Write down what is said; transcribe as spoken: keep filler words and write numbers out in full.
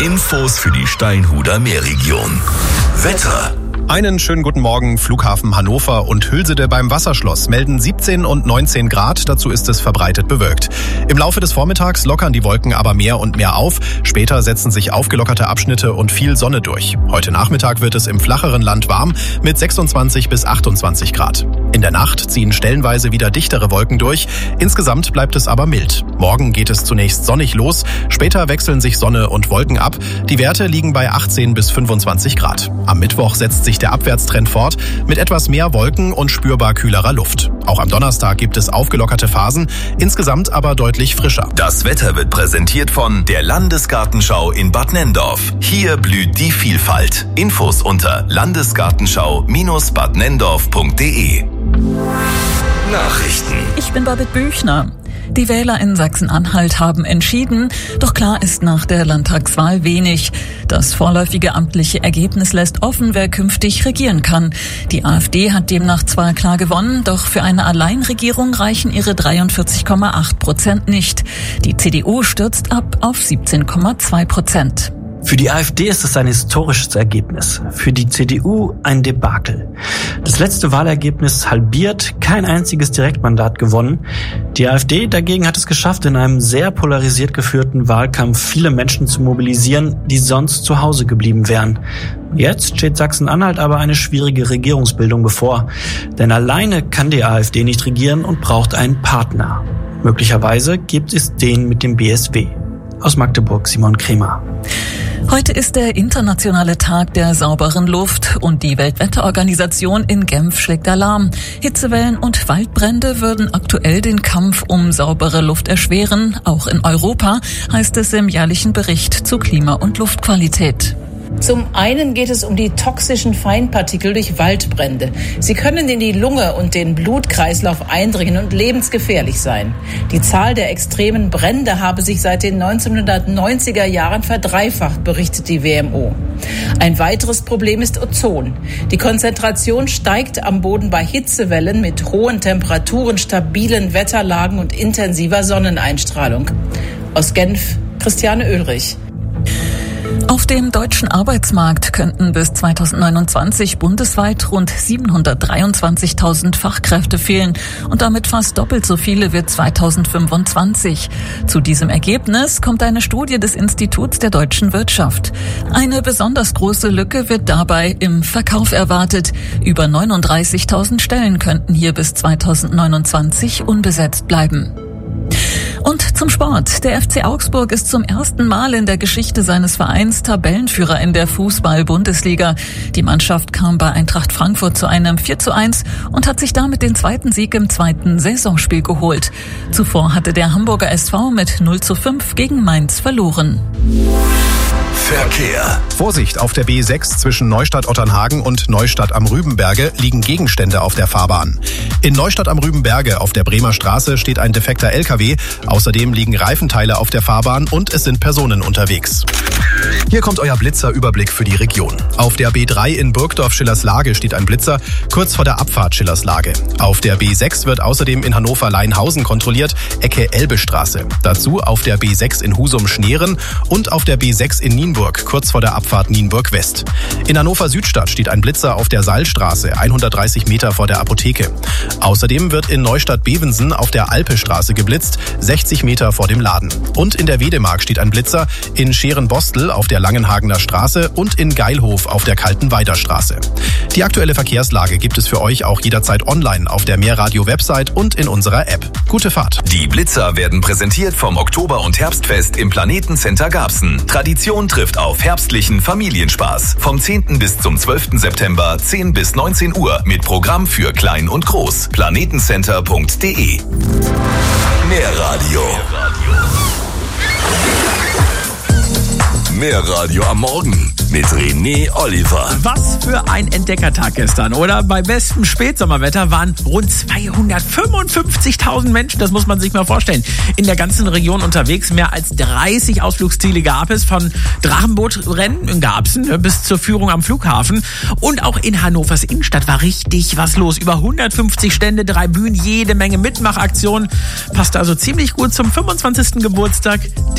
Infos für die Steinhuder Meerregion. Wetter. Einen schönen guten Morgen. Flughafen Hannover und Hülsede beim Wasserschloss melden siebzehn und neunzehn Grad. Dazu ist es verbreitet bewölkt. Im Laufe des Vormittags lockern die Wolken aber mehr und mehr auf. Später setzen sich aufgelockerte Abschnitte und viel Sonne durch. Heute Nachmittag wird es im flacheren Land warm mit sechsundzwanzig bis achtundzwanzig Grad. In der Nacht ziehen stellenweise wieder dichtere Wolken durch. Insgesamt bleibt es aber mild. Morgen geht es zunächst sonnig los. Später wechseln sich Sonne und Wolken ab. Die Werte liegen bei achtzehn bis fünfundzwanzig Grad. Am Mittwoch setzt sich der Abwärtstrend fort mit etwas mehr Wolken und spürbar kühlerer Luft. Auch am Donnerstag gibt es aufgelockerte Phasen, insgesamt aber deutlich frischer. Das Wetter wird präsentiert von der Landesgartenschau in Bad Nenndorf. Hier blüht die Vielfalt. Infos unter landesgartenschau Bindestrich bad nenndorf punkt de. Nachrichten. Ich bin Babette Büchner. Die Wähler in Sachsen-Anhalt haben entschieden, doch klar ist nach der Landtagswahl wenig. Das vorläufige amtliche Ergebnis lässt offen, wer künftig regieren kann. Die AfD hat demnach zwar klar gewonnen, doch für eine Alleinregierung reichen ihre dreiundvierzig Komma acht Prozent nicht. Die C D U stürzt ab auf siebzehn Komma zwei Prozent. Für die AfD ist es ein historisches Ergebnis, für die C D U ein Debakel. Das letzte Wahlergebnis halbiert, kein einziges Direktmandat gewonnen. Die AfD dagegen hat es geschafft, in einem sehr polarisiert geführten Wahlkampf viele Menschen zu mobilisieren, die sonst zu Hause geblieben wären. Jetzt steht Sachsen-Anhalt aber eine schwierige Regierungsbildung bevor, denn alleine kann die AfD nicht regieren und braucht einen Partner. Möglicherweise gibt es den mit dem B S W. Aus Magdeburg Simon Kremer. Heute ist der internationale Tag der sauberen Luft und die Weltwetterorganisation in Genf schlägt Alarm. Hitzewellen und Waldbrände würden aktuell den Kampf um saubere Luft erschweren. Auch in Europa, heißt es im jährlichen Bericht zu Klima- und Luftqualität. Zum einen geht es um die toxischen Feinpartikel durch Waldbrände. Sie können in die Lunge und den Blutkreislauf eindringen und lebensgefährlich sein. Die Zahl der extremen Brände habe sich seit den neunzehnhundertneunziger Jahren verdreifacht, berichtet die W M O. Ein weiteres Problem ist Ozon. Die Konzentration steigt am Boden bei Hitzewellen mit hohen Temperaturen, stabilen Wetterlagen und intensiver Sonneneinstrahlung. Aus Genf, Christiane Oehlrich. Auf dem deutschen Arbeitsmarkt könnten bis zweitausendneunundzwanzig bundesweit rund siebenhundertdreiundzwanzigtausend Fachkräfte fehlen und damit fast doppelt so viele wie zweitausendfünfundzwanzig. Zu diesem Ergebnis kommt eine Studie des Instituts der deutschen Wirtschaft. Eine besonders große Lücke wird dabei im Verkauf erwartet. Über neununddreißigtausend Stellen könnten hier bis zweitausendneunundzwanzig unbesetzt bleiben. Und zum Sport. Der F C Augsburg ist zum ersten Mal in der Geschichte seines Vereins Tabellenführer in der Fußball-Bundesliga. Die Mannschaft kam bei Eintracht Frankfurt zu einem vier zu eins und hat sich damit den zweiten Sieg im zweiten Saisonspiel geholt. Zuvor hatte der Hamburger S V mit null zu fünf gegen Mainz verloren. Verkehr. Vorsicht, auf der B sechs zwischen Neustadt-Otternhagen und Neustadt am Rübenberge liegen Gegenstände auf der Fahrbahn. In Neustadt am Rübenberge auf der Bremer Straße steht ein defekter L K W. Außerdem liegen Reifenteile auf der Fahrbahn und es sind Personen unterwegs. Hier kommt euer Blitzer-Überblick für die Region. Auf der B drei in Burgdorf-Schillerslage steht ein Blitzer, kurz vor der Abfahrt Schillerslage. Auf der B sechs wird außerdem in Hannover-Leinhausen kontrolliert, Ecke Elbestraße. Dazu auf der B sechs in Husum-Schneeren und auf der B sechs in Nienburg, kurz vor der Abfahrt Nienburg West. In Hannover-Südstadt steht ein Blitzer auf der Seilstraße, hundertdreißig Meter vor der Apotheke. Außerdem wird in Neustadt-Bevensen auf der Alpestraße geblitzt, sechzig Meter vor dem Laden. Und in der Wedemark steht ein Blitzer, in Scherenbostel auf der Langenhagener Straße und in Geilhof auf der Kaltenweider Straße. Die aktuelle Verkehrslage gibt es für euch auch jederzeit online auf der Meerradio-Website und in unserer App. Gute Fahrt. Die Blitzer werden präsentiert vom Oktober- und Herbstfest im Planetencenter Garbsen. Tradition trifft auf herbstlichen Familienspaß. Vom zehnten bis zum zwölften September, zehn bis neunzehn Uhr mit Programm für Klein und Groß. planetencenter punkt de. Meerradio. Meerradio am Morgen mit René Oliver. Was für ein Entdeckertag gestern, oder? Bei bestem Spätsommerwetter waren rund zweihundertfünfundfünfzigtausend Menschen, das muss man sich mal vorstellen, in der ganzen Region unterwegs. Mehr als dreißig Ausflugsziele gab es, von Drachenbootrennen in Garbsen bis zur Führung am Flughafen. Und auch in Hannovers Innenstadt war richtig was los. Über hundertfünfzig Stände, drei Bühnen, jede Menge Mitmachaktionen. Passte also ziemlich gut zum fünfundzwanzigsten Geburtstag